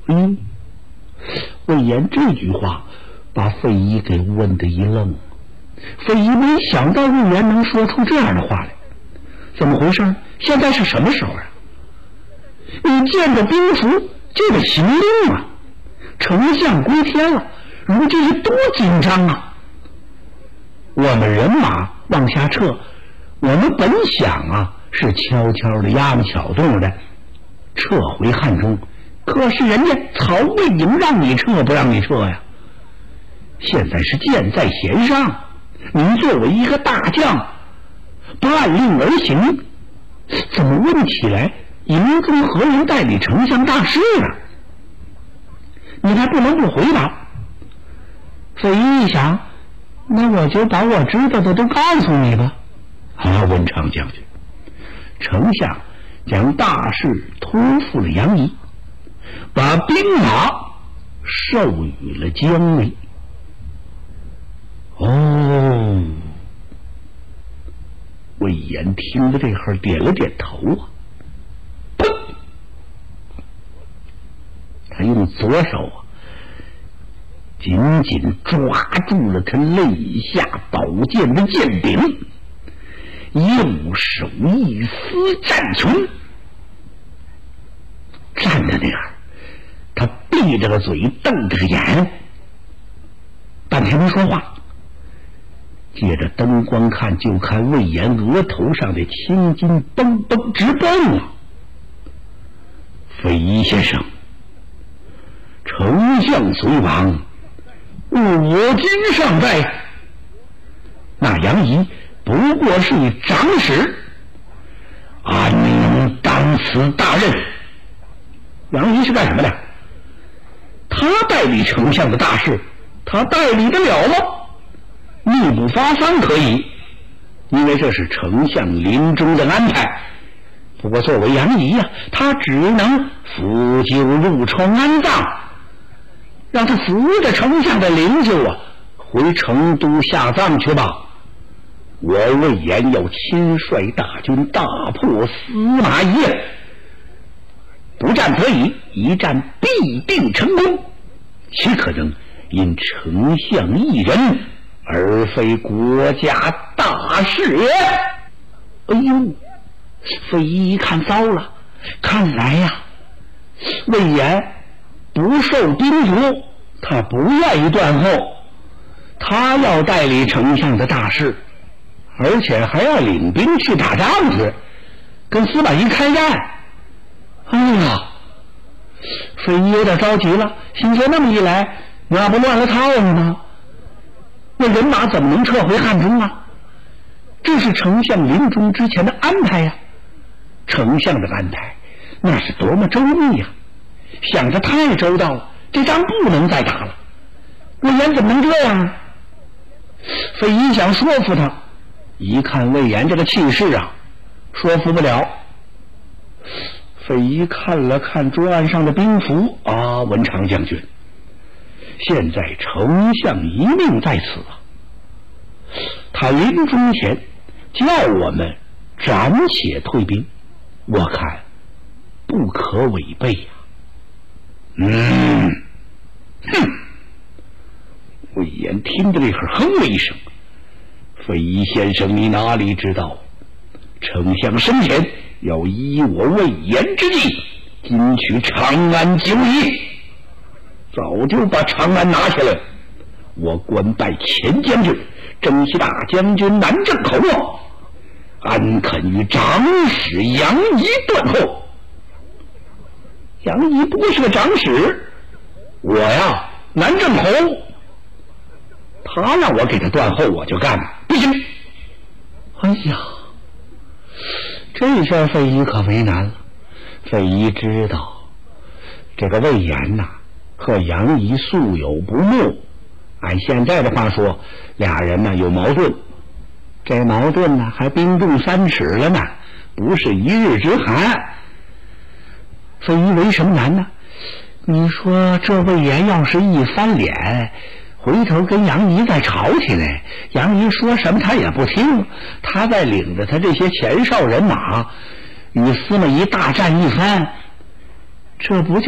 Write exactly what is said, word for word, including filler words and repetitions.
嗯，魏延这句话把费祎给问得一愣。费祎没想到魏延能说出这样的话来，怎么回事？现在是什么时候啊？你见着兵符就得行令啊！丞相归天了，如今是多紧张啊！我们人马往下撤，我们本想啊是悄悄的压么巧动的撤回汉中，可是人家曹魏营让你撤不让你撤呀？现在是箭在弦上，您作为一个大将，不按令而行，怎么问起来营中何人代理丞相大事啊？你还不能不回答。费祎一想，那我就把我知道的都告诉你吧。啊，文昌将军，丞相将大事托付了杨仪，把兵马授予了姜维。哦，魏延听到这会儿点了点头啊，砰！他用左手啊紧紧抓住了他肋下宝剑的剑柄，右手一撕战裙，站在那儿，他闭着个嘴，瞪着个眼，半天没说话。借着灯光看，就看魏延额头上的青筋蹦蹦直蹦啊！费祎先生，丞相虽亡，我今尚在。那杨仪不过是一长史，安能当此大任？杨仪是干什么的？他代理丞相的大事，他代理得了吗？秘不发丧可以，因为这是丞相临终的安排。不过作为杨仪呀、啊，他只能扶柩入床安葬，让他扶着丞相的灵柩啊回成都下葬去吧。我魏延要亲率大军大破司马懿，不战则已，一战必定成功，岂可能因丞相一人而非国家大事也？哎呦，费祎一看糟了，看来呀、啊，魏延不受叮嘱，他不愿意断后，他要代理丞相的大事，而且还要领兵去打仗去，跟司马懿开战。哎呀，费祎有点着急了，心说那么一来，那不乱了套了吗？那人马怎么能撤回汉中啊？这是丞相临终之前的安排呀、啊！丞相的安排那是多么周密呀、啊！想着太周到了，这仗不能再打了。魏延怎么能这样啊？费祎想说服他，一看魏延这个气势啊，说服不了。费祎看了看桌案上的兵符啊，文昌将军，现在丞相一命在此啊，他临终前叫我们暂且退兵，我看不可违背呀、啊。嗯，哼！魏延听着这会儿哼了一声：“费祎先生，你哪里知道，丞相生前要依我魏延之计，今取长安久矣。早就把长安拿下来，我官拜前将军，征西大将军南郑口望，安肯与长史杨仪断后？杨仪不过是个长史，我呀南郑侯，他让我给他断后，我就干，不行。哎呀，这下费祎可为难了。费祎知道这个魏延呐、啊和杨仪素有不睦，按现在的话说，俩人呢有矛盾，这矛盾呢还冰冻三尺了呢，不是一日之寒。费祎为什么难呢？你说这魏延要是一翻脸，回头跟杨仪再吵起来，杨仪说什么他也不听，他再领着他这些前哨人马与司马懿大战一番，这不就